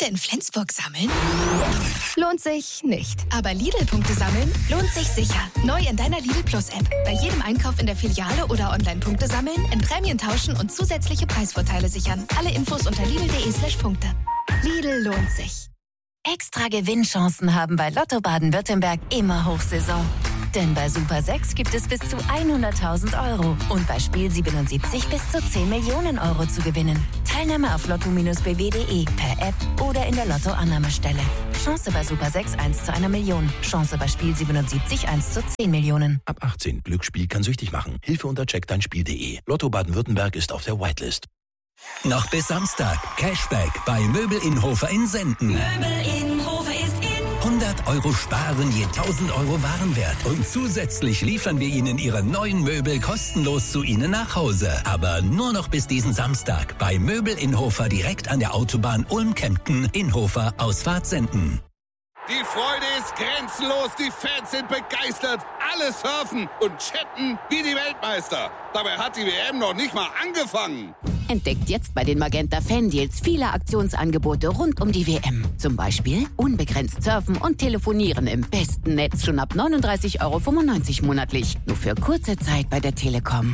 Punkte in Flensburg sammeln? Lohnt sich nicht. Aber Lidl-Punkte sammeln lohnt sich sicher. Neu in deiner Lidl Plus-App. Bei jedem Einkauf in der Filiale oder Online-Punkte sammeln, in Prämien tauschen und zusätzliche Preisvorteile sichern. Alle Infos unter lidl.de/Punkte. Lidl lohnt sich. Extra Gewinnchancen haben bei Lotto Baden-Württemberg immer Hochsaison. Denn bei Super 6 gibt es bis zu 100.000 € und bei Spiel 77 bis zu 10 Millionen € zu gewinnen. Teilnahme auf lotto-bw.de, per App oder in der Lotto-Annahmestelle. Chance bei Super 6 1 zu 1 Million. Chance bei Spiel 77 1 zu 10 Millionen. Ab 18. Glücksspiel kann süchtig machen. Hilfe unter checkdeinspiel.de. Lotto Baden-Württemberg ist auf der Whitelist. Noch bis Samstag. Cashback bei Möbel Inhofer in Senden. Möbel Inhofer ist in. 100 € sparen je 1.000 € Warenwert. Und zusätzlich liefern wir Ihnen Ihre neuen Möbel kostenlos zu Ihnen nach Hause. Aber nur noch bis diesen Samstag bei Möbel Inhofer direkt an der Autobahn Ulm-Kempten, Inhofer, Ausfahrt Senden. Die Freude ist grenzenlos, die Fans sind begeistert, alle surfen und chatten wie die Weltmeister. Dabei hat die WM noch nicht mal angefangen. Entdeckt jetzt bei den Magenta Fan-Deals viele Aktionsangebote rund um die WM. Zum Beispiel unbegrenzt surfen und telefonieren im besten Netz schon ab 39,95 € monatlich. Nur für kurze Zeit bei der Telekom.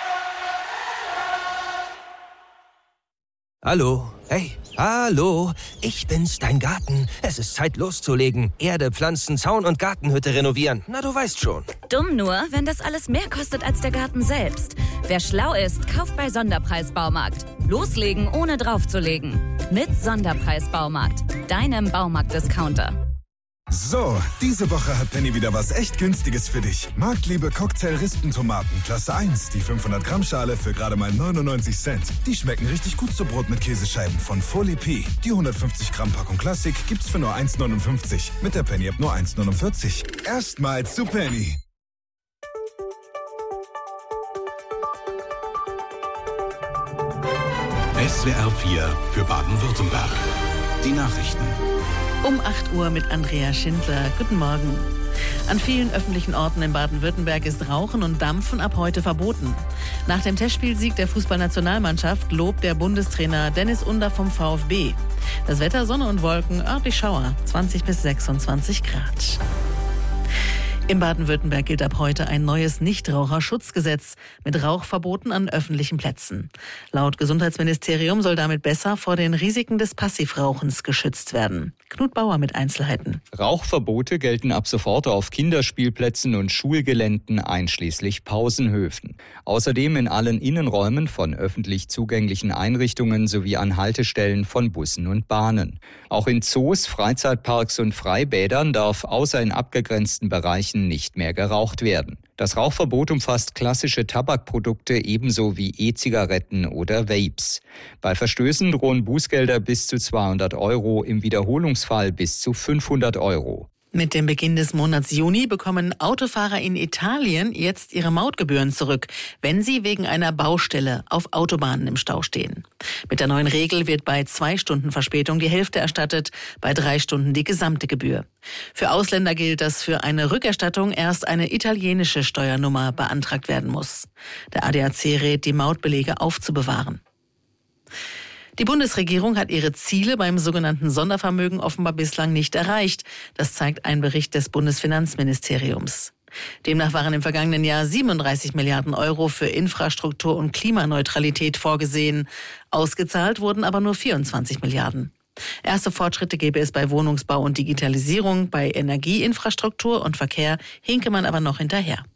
Hallo, hey, hallo, ich bin's, dein Garten. Es ist Zeit loszulegen. Erde, Pflanzen, Zaun und Gartenhütte renovieren. Na, du weißt schon. Dumm nur, wenn das alles mehr kostet als der Garten selbst. Wer schlau ist, kauft bei Sonderpreis Baumarkt. Loslegen, ohne draufzulegen. Mit Sonderpreis Baumarkt, deinem Baumarkt-Discounter. So, diese Woche hat Penny wieder was echt Günstiges für dich. Marktliebe Cocktail-Rispentomaten, Klasse 1, die 500-Gramm-Schale für gerade mal 99 Cent. Die schmecken richtig gut zu Brot mit Käsescheiben von Folie P. Die 150-Gramm-Packung Klassik gibt's für nur 1,59. Mit der Penny-App nur 1,49. Erstmals zu Penny. SWR 4 für Baden-Württemberg. Die Nachrichten. Um 8 Uhr mit Andrea Schindler. Guten Morgen. An vielen öffentlichen Orten in Baden-Württemberg ist Rauchen und Dampfen ab heute verboten. Nach dem Testspielsieg der Fußballnationalmannschaft lobt der Bundestrainer Dennis Under vom VfB. Das Wetter, Sonne und Wolken, örtlich Schauer, 20 bis 26 Grad. In Baden-Württemberg gilt ab heute ein neues Nichtraucherschutzgesetz mit Rauchverboten an öffentlichen Plätzen. Laut Gesundheitsministerium soll damit besser vor den Risiken des Passivrauchens geschützt werden. Knut Bauer mit Einzelheiten. Rauchverbote gelten ab sofort auf Kinderspielplätzen und Schulgeländen einschließlich Pausenhöfen. Außerdem in allen Innenräumen von öffentlich zugänglichen Einrichtungen sowie an Haltestellen von Bussen und Bahnen. Auch in Zoos, Freizeitparks und Freibädern darf außer in abgegrenzten Bereichen nicht mehr geraucht werden. Das Rauchverbot umfasst klassische Tabakprodukte ebenso wie E-Zigaretten oder Vapes. Bei Verstößen drohen Bußgelder bis zu 200 €, im Wiederholungsfall bis zu 500 €. Mit dem Beginn des Monats Juni bekommen Autofahrer in Italien jetzt ihre Mautgebühren zurück, wenn sie wegen einer Baustelle auf Autobahnen im Stau stehen. Mit der neuen Regel wird bei 2 Stunden Verspätung die Hälfte erstattet, bei 3 Stunden die gesamte Gebühr. Für Ausländer gilt, dass für eine Rückerstattung erst eine italienische Steuernummer beantragt werden muss. Der ADAC rät, die Mautbelege aufzubewahren. Die Bundesregierung hat ihre Ziele beim sogenannten Sondervermögen offenbar bislang nicht erreicht. Das zeigt ein Bericht des Bundesfinanzministeriums. Demnach waren im vergangenen Jahr 37 Milliarden € für Infrastruktur und Klimaneutralität vorgesehen. Ausgezahlt wurden aber nur 24 Milliarden. Erste Fortschritte gäbe es bei Wohnungsbau und Digitalisierung, bei Energieinfrastruktur und Verkehr hinke man aber noch hinterher.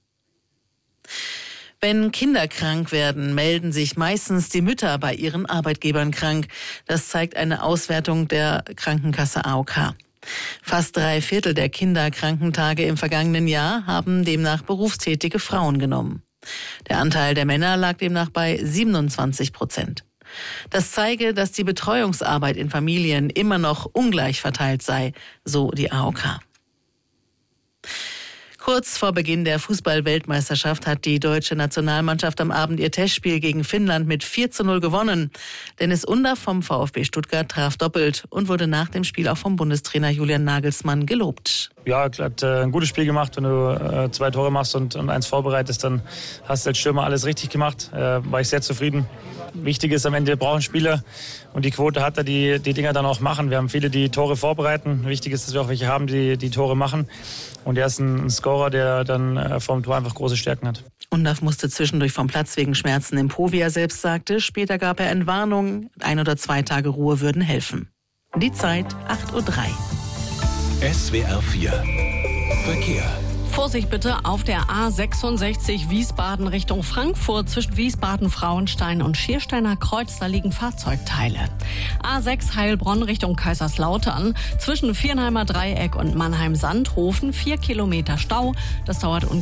Wenn Kinder krank werden, melden sich meistens die Mütter bei ihren Arbeitgebern krank. Das zeigt eine Auswertung der Krankenkasse AOK. Fast 3/4 der Kinderkrankentage im vergangenen Jahr haben demnach berufstätige Frauen genommen. Der Anteil der Männer lag demnach bei 27%. Das zeige, dass die Betreuungsarbeit in Familien immer noch ungleich verteilt sei, so die AOK. Kurz vor Beginn der Fußball-Weltmeisterschaft hat die deutsche Nationalmannschaft am Abend ihr Testspiel gegen Finnland mit 4:0 gewonnen. Dennis Under vom VfB Stuttgart traf doppelt und wurde nach dem Spiel auch vom Bundestrainer Julian Nagelsmann gelobt. Ja, er hat ein gutes Spiel gemacht. Wenn du 2 Tore machst und 1 vorbereitest, dann hast du als Stürmer alles richtig gemacht. War ich sehr zufrieden. Wichtig ist, am Ende brauchen Spieler und die Quote hat er, die Dinger dann auch machen. Wir haben viele, die Tore vorbereiten. Wichtig ist, dass wir auch welche haben, die Tore machen. Und er ist ein Scorer, der dann vorm Tor einfach große Stärken hat. Undav musste zwischendurch vom Platz wegen Schmerzen im Po, wie er selbst sagte. Später gab er Entwarnung, 1 oder 2 Tage Ruhe würden helfen. Die Zeit 8:03 Uhr. SWR 4 Verkehr. Vorsicht bitte auf der A66 Wiesbaden Richtung Frankfurt zwischen Wiesbaden-Frauenstein und Schiersteiner Kreuz, da liegen Fahrzeugteile. A6 Heilbronn Richtung Kaiserslautern zwischen Viernheimer Dreieck und Mannheim-Sandhofen 4 Kilometer Stau. Das dauert